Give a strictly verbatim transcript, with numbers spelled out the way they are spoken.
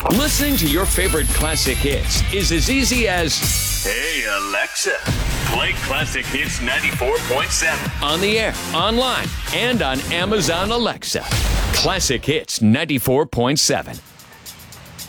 Listening to your favorite classic hits is as easy as, "Hey, Alexa, play Classic Hits ninety-four point seven." on the air, online, and on Amazon Alexa. Classic Hits ninety-four point seven.